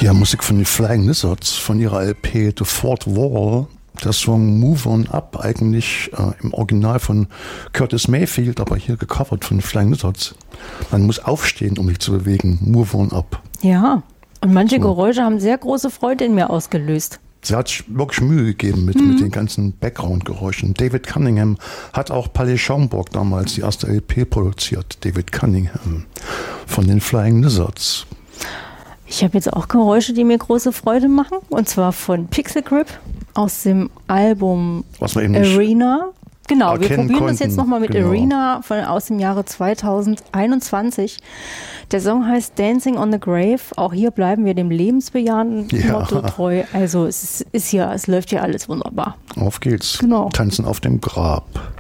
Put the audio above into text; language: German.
Ja, Musik von den Flying Lizards, von ihrer LP The Fourth Wall. Der Song Move On Up, eigentlich im Original von Curtis Mayfield, aber hier gecovert von den Flying Lizards. Man muss aufstehen, um sich zu bewegen. Move On Up. Ja, und manche Geräusche haben sehr große Freude in mir ausgelöst. Sie hat sich wirklich Mühe gegeben mit den ganzen Background-Geräuschen. David Cunningham hat auch Palais Schaumburg damals die erste LP produziert. David Cunningham von den Flying Lizards. Ich habe jetzt auch Geräusche, die mir große Freude machen. Und zwar von Pixel Grip aus dem Album Arena. Genau, wir probieren das jetzt nochmal mit Arena aus dem Jahre 2021. Der Song heißt Dancing on the Grave. Auch hier bleiben wir dem lebensbejahenden Motto treu. Also es läuft hier alles wunderbar. Auf geht's. Genau. Tanzen auf dem Grab.